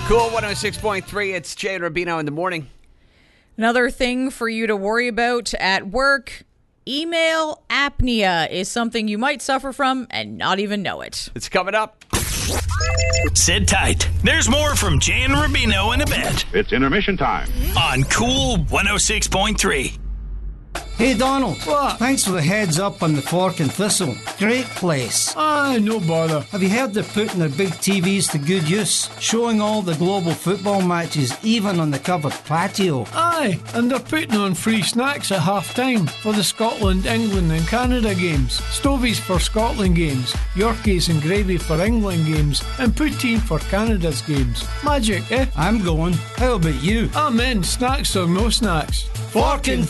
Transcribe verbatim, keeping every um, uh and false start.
Cool one oh six point three. It's Jay and Rubino in the morning. Another thing for you to worry about at work, email apnea is something you might suffer from and not even know it. It's coming up. Sit tight. There's more from Jay and Rubino in a bit. It's intermission time. On Cool one oh six point three. Hey, Donald. What? Thanks for the heads up on the Fork and Thistle. Great place. Ah, no bother. Have you heard they're putting their big T Vs to good use? Showing all the global football matches, even on the covered patio. Aye, and they're putting on free snacks at half-time for the Scotland, England and Canada games. Stovies for Scotland games, Yorkies and gravy for England games, and poutine for Canada's games. Magic, eh? I'm going. How about you? Amen, snacks or no snacks. Fork and